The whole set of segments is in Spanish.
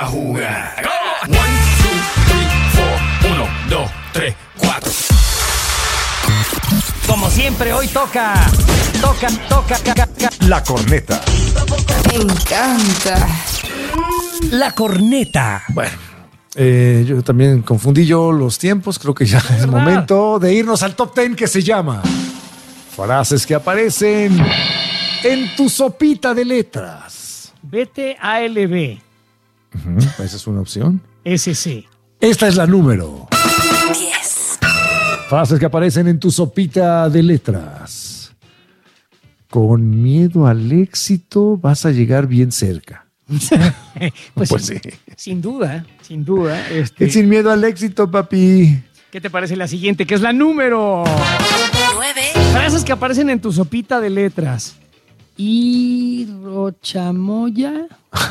a jugar. 1, 2, 3, 4. 1, 2, 3, 4. Como siempre, hoy toca. La corneta. Me encanta. La corneta. Bueno, yo también confundí los tiempos. Creo que ya es momento de irnos al top 10 que se llama frases que aparecen en tu sopita de letras. Vete ALB. Esa es una opción. SC. Esta es la número 10. frases que aparecen en tu sopita de letras. Con miedo al éxito vas a llegar bien cerca. Pues sí. Sin duda. Sin miedo al éxito, papi. ¿Qué te parece la siguiente? Que es la número 9. frases que aparecen en tu sopita de letras. ¿Hirochamoya?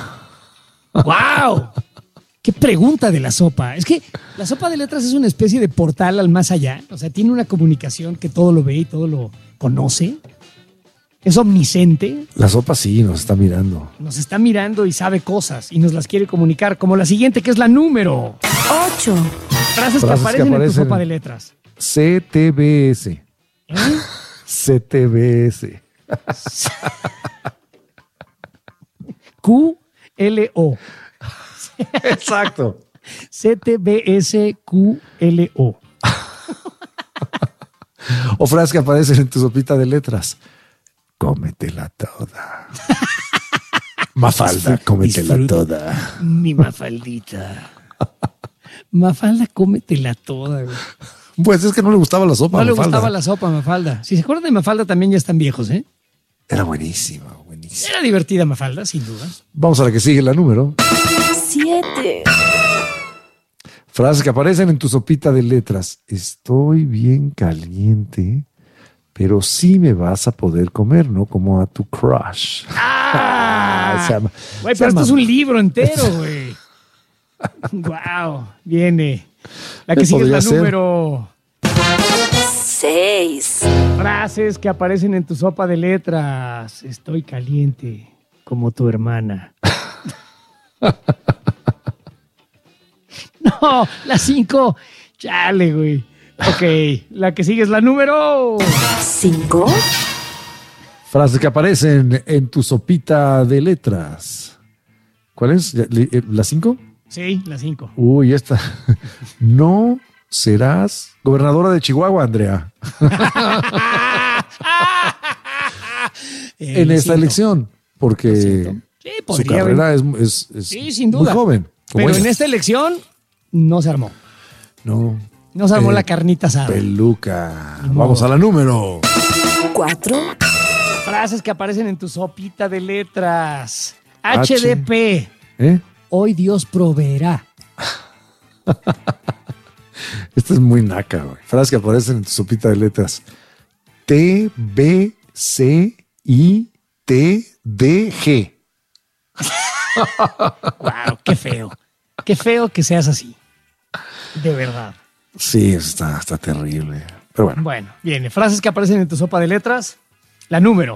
¡Wow! ¡Qué pregunta de la sopa! Es que la sopa de letras es una especie de portal al más allá. O sea, tiene una comunicación que todo lo ve y todo lo conoce. Es omnisciente. La sopa sí nos está mirando. Nos está mirando y sabe cosas y nos las quiere comunicar. Como la siguiente, que es la número 8. frases que aparecen en tu sopa de letras. CTBS. CTBS. QLO. Exacto. CTBSQLO. O frases que aparecen en tu sopita de letras. Cómetela toda. Mafalda, cómetela Disfruta. toda. Mi Mafaldita. Mafalda, cómetela toda, güey. Pues es que no le gustaba la sopa. No le Mafalda. gustaba la sopa, Mafalda. Si se acuerdan de Mafalda, también ya están viejos, ¿eh? Era buenísima, buenísima. Era divertida Mafalda, sin duda. Vamos a la que sigue, la número. 7. Frases que aparecen en tu sopita de letras. Estoy bien caliente, pero sí me vas a poder comer, ¿no? Como a tu crush. Güey, pero esto es un libro entero, güey. Wow, viene. La que sigue es la número 6. frases que aparecen en tu sopa de letras. Estoy caliente como tu hermana. No, la 5. Chale, güey. Ok, la que sigue es la número 5. Frases que aparecen en tu sopita de letras. ¿Cuál es? ¿La 5? Sí, la 5. Uy, esta. No serás gobernadora de Chihuahua, Andrea. En esta elección. Porque Sí, su podría carrera haber. es Sí, sin duda. muy joven. como Pero ella. en esta elección no se armó. No. No se armó la carnita asada. Peluca. Ni modo. Vamos a la número 4. Frases que aparecen en tu sopita de letras. H. HDP. ¿Eh? Hoy Dios proveerá. Esta es muy naca, güey. Frases que aparecen en tu sopita de letras. TBCITDG. Wow, qué feo. Qué feo que seas así. De verdad. Sí, está terrible. Pero bueno. Bueno, viene. Frases que aparecen en tu sopa de letras. La número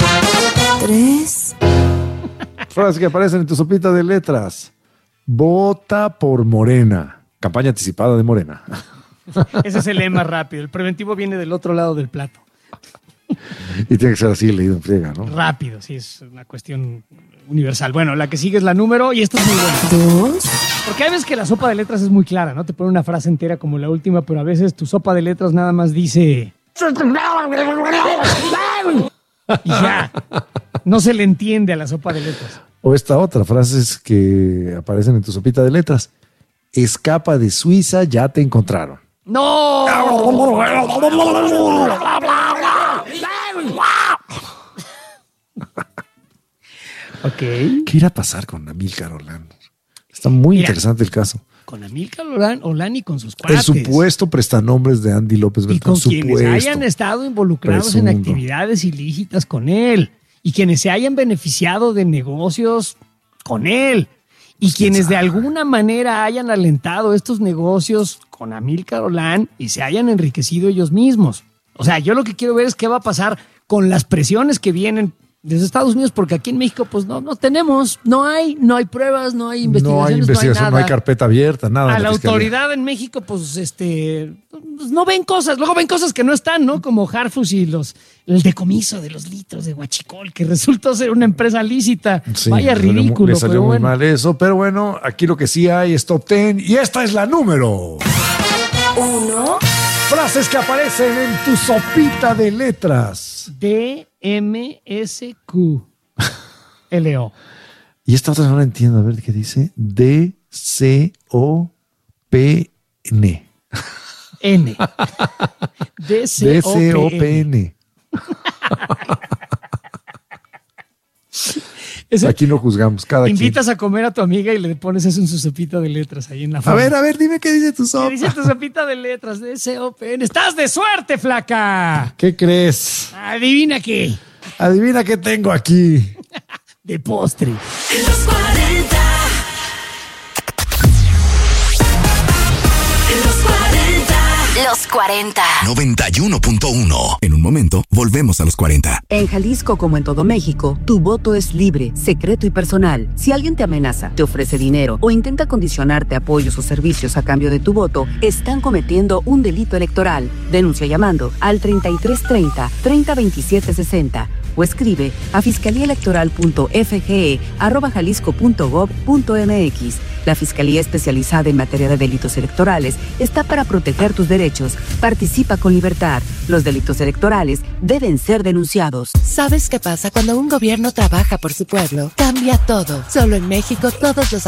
3. Frases que aparecen en tu sopita de letras. Vota por Morena. Campaña anticipada de Morena. Ese es el lema rápido. El preventivo viene del otro lado del plato. Y tiene que ser así, leído en friega, ¿no? Rápido, sí, es una cuestión universal. Bueno, la que sigue es la número y esta es muy buena. 2. Porque hay veces que la sopa de letras es muy clara, ¿no? Te pone una frase entera como la última, pero a veces tu sopa de letras nada más dice... Y ya. No se le entiende a la sopa de letras. O esta otra, frases que aparecen en tu sopita de letras. Escapa de Suiza, ya te encontraron. ¡No! Ok. ¿Qué irá a pasar con Amílcar Olán? Está muy Mira, interesante el caso. Con Amílcar Olán y con sus El cuates. supuesto prestanombres de Andy López Y Beltrán. con quienes Supuesto. hayan estado involucrados en Presunto. actividades ilícitas con él. Y quienes se hayan beneficiado de negocios con él. Y quienes de alguna manera hayan alentado estos negocios con Amílcar Olán y se hayan enriquecido ellos mismos. O sea, yo lo que quiero ver es qué va a pasar con las presiones que vienen desde Estados Unidos, porque aquí en México pues no tenemos, no hay pruebas, no hay investigaciones, No hay investigación, no hay carpeta abierta, nada. A en la fiscalía. autoridad en México, pues, pues, no ven cosas, luego ven cosas que no están, ¿no? Como Harfus y el decomiso de los litros de huachicol, que resultó ser una empresa lícita. Sí, Vaya ridículo. Le salió pero muy bueno. mal eso, pero bueno, aquí lo que sí hay es Top 10 y esta es la número. 1, Frases que aparecen en tu sopita de letras. DMSQ-LO. Y esta otra no la entiendo, a ver qué dice. D-C-O-P-N. N. D-C-O-P-N. Ese- Aquí no juzgamos, cada Invitas a comer a tu amiga y le pones eso en su sopita de letras ahí en la quien. forma. A ver, dime qué dice tu ¿Qué sopa. dice tu sopita de letras? DSOPN. ¡Estás de suerte, flaca! ¿Qué crees? Adivina qué. Adivina qué tengo aquí. De postre. los 40. Los 40. Los 40. 91.1. En un momento, volvemos a los 40. En Jalisco, como en todo México, tu voto es libre, secreto y personal. Si alguien te amenaza, te ofrece dinero o intenta condicionarte apoyos o servicios a cambio de tu voto, están cometiendo un delito electoral. Denuncia llamando al 3330-302760 o escribe a fiscaliaelectoral.fge@jalisco.gov.mx. La Fiscalía Especializada en Materia de Delitos Electorales está para proteger tus derechos. Participa con libertad. Los delitos electorales deben ser denunciados. ¿Sabes qué pasa cuando un gobierno trabaja por su pueblo? Cambia todo. Solo en México todos los